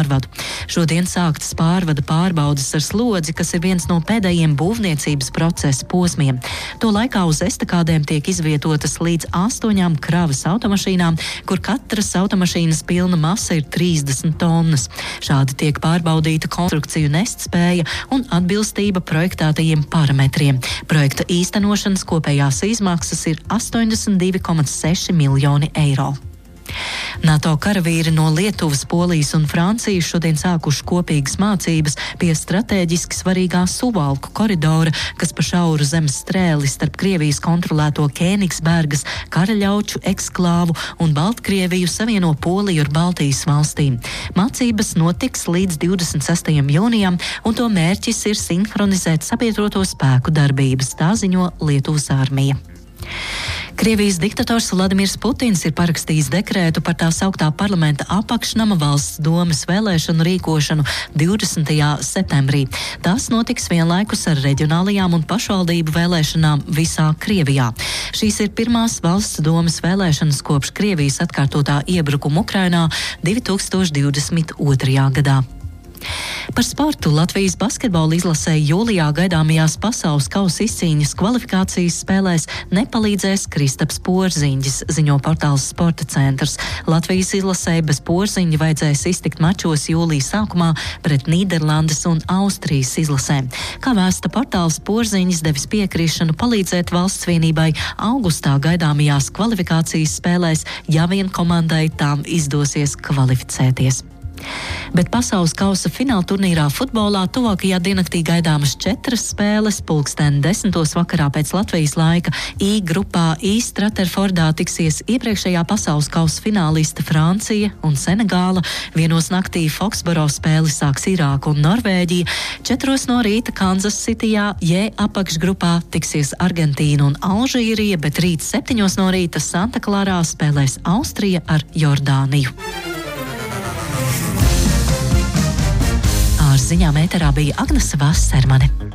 pārvadu. Šodien sāktas pārvada pārbaudes ar slodzi, kas ir viens no pēdējiem būvniecības procesa posmiem. To laikā uz estakādēm tiek izvietotas līdz 8 kravas automašīnām, kur katras automašīnas pilna masa ir 30 tonnas. Šādi tiek pārbaudīta konstrukciju nestspēja un atbilstība projektētajiem parametriem. Projekta īstenošanas kopējās izmaksas ir 82,6 miljoni eiro. NATO karavīri no Lietuvas, Polijas un Francijas šodien sākuši kopīgas mācības pie stratēģiski svarīgā Suvalku koridora, kas pa šauru zemes strēli starp Krievijas kontrolēto Kēnigsbergas, Karaļauču eksklāvu un Baltkrieviju savieno Poliju ar Baltijas valstīm. Mācības notiks līdz 26. jūnijam, un to mērķis ir sinhronizēt sabiedroto spēku darbības, tā ziņo Lietuvas armija. Krievijas diktators Vladimirs Putins ir parakstījis dekrētu par tā sauktā parlamenta apakšnama valsts domes vēlēšanu rīkošanu 20. septembrī. Tas notiks vienlaikus ar reģionālajām un pašvaldību vēlēšanām visā Krievijā. Šīs ir pirmās valsts domes vēlēšanas kopš Krievijas atkārtotā iebrukuma Ukrainā 2022. gadā. Par sportu Latvijas basketbola izlasē jūlijā gaidāmajās pasaules kausa izcīņas kvalifikācijas spēlēs nepalīdzēs Kristaps Porziņģis, ziņo portāls Sporta centrs. Latvijas izlasē bez Porziņģa vajadzēs iztikt mačos jūlijas sākumā pret Nīderlandes un Austrijas izlasēm. Kā vēsta portāls, Porziņģis devis piekrišanu palīdzēt valsts vienībai augustā gaidāmajās kvalifikācijas spēlēs, ja vien komandai tām izdosies kvalificēties. Bet pasaules kausa fināla turnīrā futbolā tuvākajā diennaktī gaidāmas 4 spēles. 10:00 vakarā pēc Latvijas laika I grupā Straterfordā tiksies iepriekšējā pasaules kausa fināliste Francija un Senegāla. 1:00 naktī Foxboro spēli sāks Irāka un Norvēģija. 4:00 no rīta Kansas Cityjā J apakšgrupā tiksies Argentīna un Alžīrija, bet rīt 7:00 no rīta Santa Klarā spēlēs Austrija ar Jordāniju. Ar ziņām ēterā bija Agnese Vasermane.